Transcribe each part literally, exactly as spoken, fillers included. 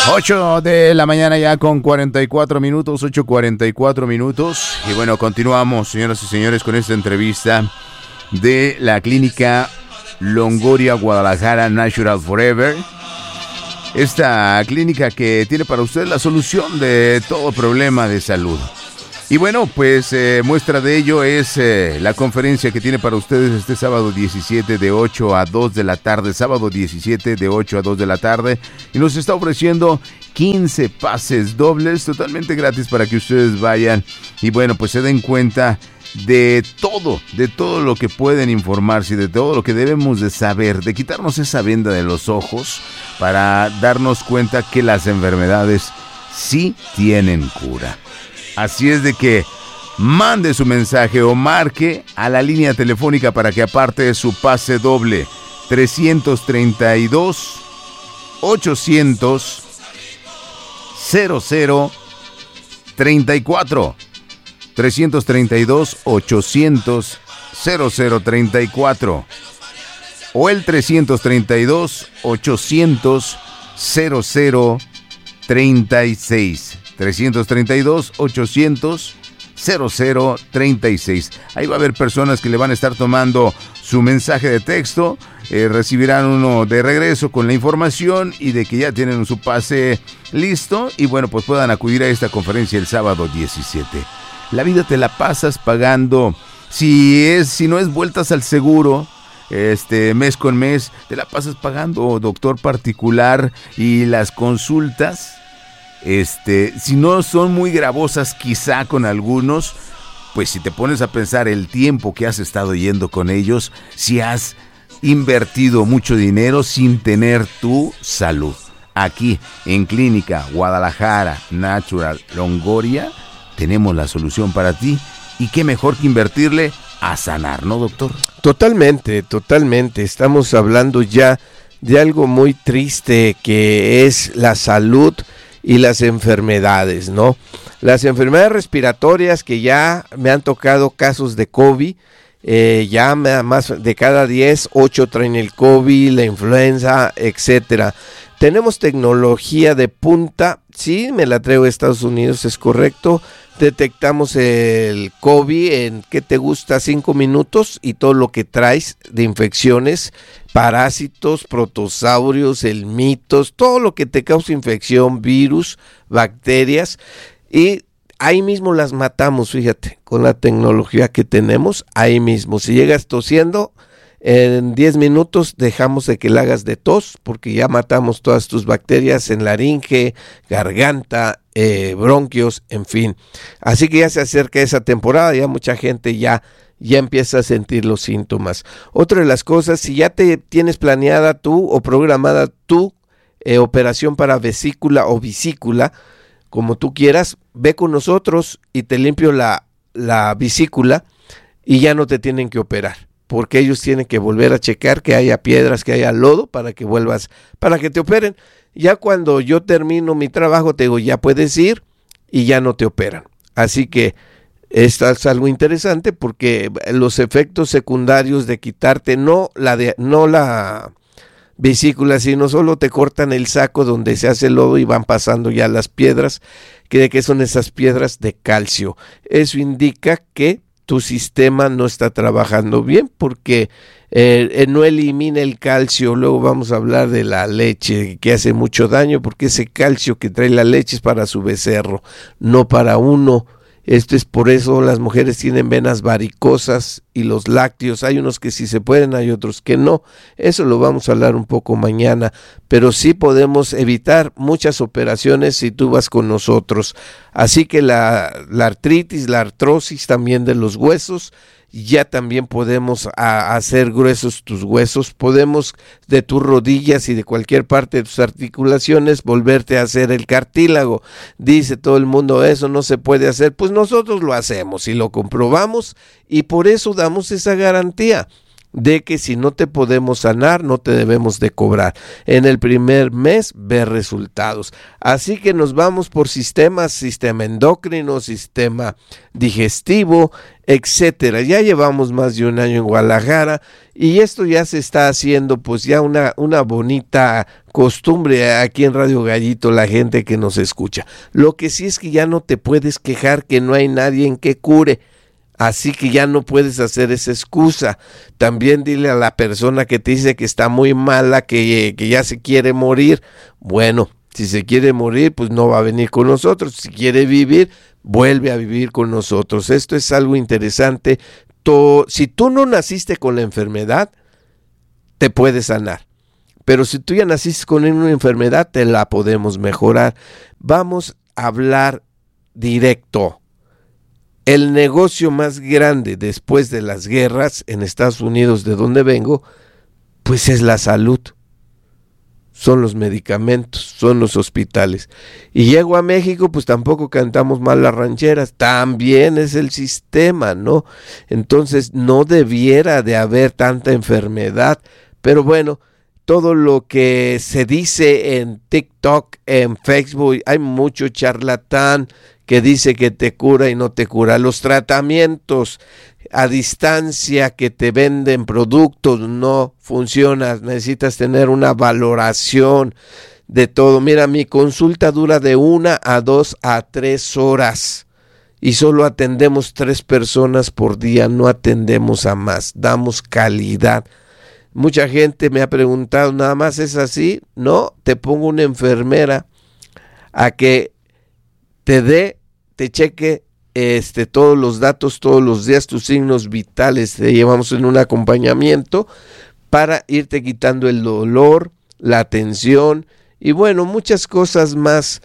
ocho de la mañana ya con cuarenta y cuatro minutos, ocho cuarenta y cuatro minutos. Y bueno, continuamos, señoras y señores, con esta entrevista de la clínica Longoria Guadalajara Natural Forever. Esta clínica que tiene para usted la solución de todo problema de salud. Y bueno, pues eh, muestra de ello es eh, la conferencia que tiene para ustedes este sábado diecisiete de ocho a dos de la tarde, sábado diecisiete de ocho a dos de la tarde, y nos está ofreciendo quince pases dobles totalmente gratis para que ustedes vayan y bueno, pues se den cuenta de todo, de todo lo que pueden informarse y de todo lo que debemos de saber, de quitarnos esa venda de los ojos para darnos cuenta que las enfermedades sí tienen cura. Así es de que mande su mensaje o marque a la línea telefónica para que aparte su pase doble trescientos treinta y dos, ochocientos, cero cero treinta y cuatro. trescientos treinta y dos, ochocientos, cero cero treinta y cuatro. O el trescientos treinta y dos, ochocientos, cero cero treinta y seis. trescientos treinta y dos, ochocientos, cero cero treinta y seis. Ahí va a haber personas que le van a estar tomando su mensaje de texto, eh, recibirán uno de regreso con la información y de que ya tienen su pase listo y bueno, pues puedan acudir a esta conferencia el sábado diecisiete. La vida te la pasas pagando, si es, si no es vueltas al seguro, este mes con mes, te la pasas pagando doctor particular y las consultas. Este, si no son muy gravosas quizá con algunos, pues si te pones a pensar el tiempo que has estado yendo con ellos, si has invertido mucho dinero sin tener tu salud. Aquí en Clínica Guadalajara Natural Longoria tenemos la solución para ti y qué mejor que invertirle a sanar, ¿no, doctor? Totalmente, totalmente. Estamos hablando ya de algo muy triste que es la salud y las enfermedades, ¿no? Las enfermedades respiratorias que ya me han tocado casos de COVID, eh, ya más de cada diez, ocho traen el COVID, la influenza, etcétera. Tenemos tecnología de punta, sí, me la traigo de Estados Unidos, es correcto. Detectamos el COVID en, ¿qué te gusta? cinco minutos y todo lo que traes de infecciones, parásitos, protozoarios, helmintos, todo lo que te causa infección, virus, bacterias, y ahí mismo las matamos, fíjate, con la tecnología que tenemos, ahí mismo. Si llegas tosiendo, en diez minutos dejamos de que la hagas de tos, porque ya matamos todas tus bacterias en laringe, garganta, eh, bronquios, en fin. Así que ya se acerca esa temporada, ya mucha gente ya, ya empieza a sentir los síntomas. Otra de las cosas, si ya te tienes planeada tú o programada tu eh, operación para vesícula o vesícula, como tú quieras, ve con nosotros y te limpio la, la vesícula y ya no te tienen que operar, porque ellos tienen que volver a checar que haya piedras, que haya lodo para que vuelvas, para que te operen. Ya cuando yo termino mi trabajo, te digo, ya puedes ir y ya no te operan. Así que esto es algo interesante porque los efectos secundarios de quitarte, no la, de, no la vesícula, sino solo te cortan el saco donde se hace el lodo y van pasando ya las piedras, que de qué son esas piedras de calcio. Eso indica que tu sistema no está trabajando bien porque eh, no elimina el calcio. Luego vamos a hablar de la leche que hace mucho daño porque ese calcio que trae la leche es para su becerro, no para uno. Esto es por eso las mujeres tienen venas varicosas y los lácteos, hay unos que sí se pueden, hay otros que no. Eso lo vamos a hablar un poco mañana, pero sí podemos evitar muchas operaciones si tú vas con nosotros. Así que la, la artritis, la artrosis también de los huesos, ya también podemos a, hacer gruesos tus huesos, podemos de tus rodillas y de cualquier parte de tus articulaciones volverte a hacer el cartílago. Dice todo el mundo, eso no se puede hacer, pues nosotros lo hacemos y lo comprobamos y por eso damos esa garantía. de que si no te podemos sanar, no te debemos de cobrar. En el primer mes, ver resultados. Así que nos vamos por sistemas, sistema endocrino, sistema digestivo, etcétera. Ya llevamos más de un año en Guadalajara y esto ya se está haciendo pues ya una, una bonita costumbre aquí en Radio Gallito, la gente que nos escucha. Lo que sí es que ya no te puedes quejar que no hay nadie en que cure. Así que ya no puedes hacer esa excusa. También dile a la persona que te dice que está muy mala, que, que ya se quiere morir. Bueno, si se quiere morir, pues no va a venir con nosotros. Si quiere vivir, vuelve a vivir con nosotros. Esto es algo interesante. To- si tú no naciste con la enfermedad, te puedes sanar. Pero si tú ya naciste con una enfermedad, te la podemos mejorar. Vamos a hablar directo. El negocio más grande después de las guerras en Estados Unidos, de donde vengo, pues es la salud. Son los medicamentos, son los hospitales. Y llego a México, pues tampoco cantamos mal las rancheras, también es el sistema, ¿no? Entonces no debiera de haber tanta enfermedad, pero bueno, todo lo que se dice en TikTok, en Facebook, hay mucho charlatán que dice que te cura y no te cura. Los tratamientos a distancia que te venden productos no funcionan. Necesitas tener una valoración de todo. Mira, mi consulta dura de una a dos a tres horas y solo atendemos tres personas por día. No atendemos a más. Damos calidad. Mucha gente me ha preguntado, ¿nada más es así? No, te pongo una enfermera a que te dé, te cheque este, todos los datos, todos los días, tus signos vitales, te llevamos en un acompañamiento para irte quitando el dolor, la tensión y bueno, muchas cosas más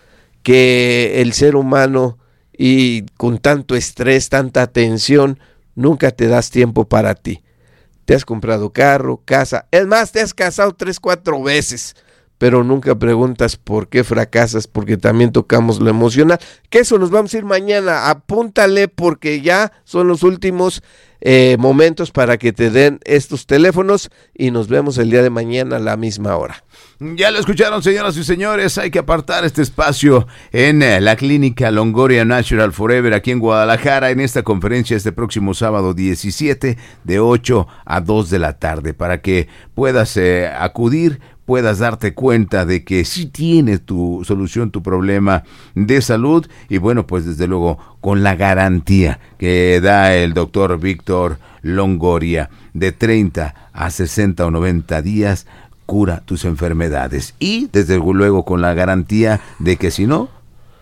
que el ser humano y con tanto estrés, tanta tensión, nunca te das tiempo para ti. Te has comprado carro, casa, es más, te has casado tres, cuatro veces, pero nunca preguntas por qué fracasas, porque también tocamos lo emocional, que eso nos vamos a ir mañana, apúntale porque ya son los últimos eh, momentos para que te den estos teléfonos y nos vemos el día de mañana a la misma hora. Ya lo escucharon, señoras y señores, hay que apartar este espacio en eh, la clínica Longoria Natural Forever aquí en Guadalajara en esta conferencia este próximo sábado diecisiete de ocho a dos de la tarde para que puedas eh, acudir, puedas darte cuenta de que sí tienes tu solución, tu problema de salud y bueno, pues desde luego con la garantía que da el doctor Víctor Longoria de treinta a sesenta o noventa días, cura tus enfermedades y desde luego con la garantía de que si no,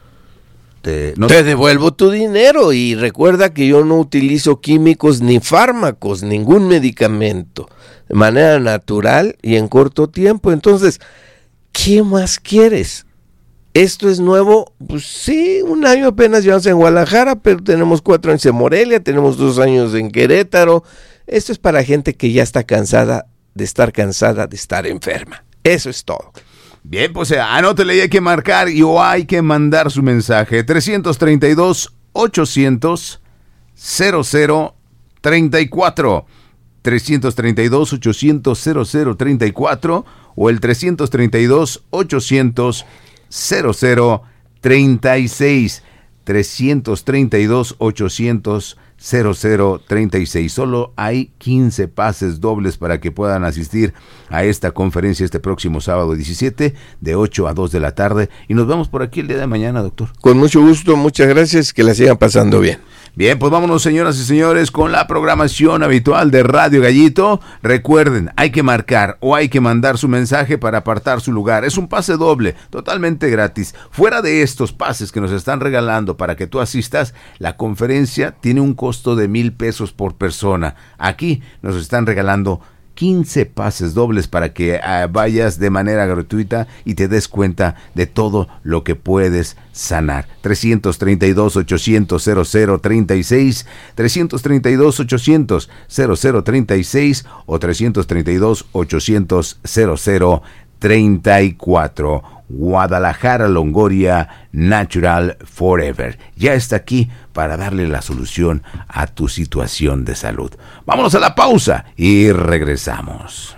te, no... te devuelvo tu dinero y recuerda que yo no utilizo químicos ni fármacos, ningún medicamento, de manera natural y en corto tiempo. Entonces, ¿qué más quieres? ¿Esto es nuevo? Pues sí, un año apenas llevamos en Guadalajara, pero tenemos cuatro años en Morelia, tenemos dos años en Querétaro. Esto es para gente que ya está cansada de estar cansada de estar enferma. Eso es todo. Bien, pues anótele y hay que marcar y o hay que mandar su mensaje. trescientos treinta y dos, ochocientos, cero cero treinta y cuatro. trescientos treinta y dos, ochocientos, cero cero treinta y cuatro o el trescientos treinta y dos, ochocientos, cero cero treinta y seis. trescientos treinta y dos, ochocientos, cero cero treinta y seis. Solo hay quince pases dobles para que puedan asistir a esta conferencia este próximo sábado diecisiete de ocho a dos de la tarde y nos vemos por aquí el día de mañana, doctor. Con mucho gusto, muchas gracias, que la sigan pasando bien. Bien, pues vámonos, señoras y señores, con la programación habitual de Radio Gallito. Recuerden, hay que marcar o hay que mandar su mensaje para apartar su lugar. Es un pase doble, totalmente gratis. Fuera de estos pases que nos están regalando para que tú asistas, la conferencia tiene un costo de mil pesos por persona. Aquí nos están regalando quince pases dobles para que uh, vayas de manera gratuita y te des cuenta de todo lo que puedes sanar. trescientos treinta y dos, ochocientos, cero cero treinta y seis, trescientos treinta y dos, ochocientos, cero cero treinta y seis o trescientos treinta y dos, ochocientos, cero cero treinta y cuatro Guadalajara Longoria Natural Forever. Ya está aquí para darle la solución a tu situación de salud. Vámonos a la pausa y regresamos.